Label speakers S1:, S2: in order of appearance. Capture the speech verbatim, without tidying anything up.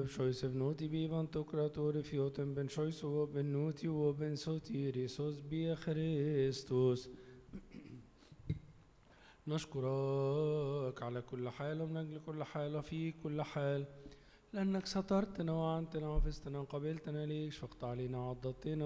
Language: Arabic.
S1: Scheuße vnoti bivan tokrator fioten ben scheuße و ben noti و ben sotiris بي خريستوس. نشكرك على كل حال ومن أجل كل حال وفي كل حال، لأنك سترتنا وعنتنا وفزتنا وقبلتنا ليك، شفقت علينا وعضدتنا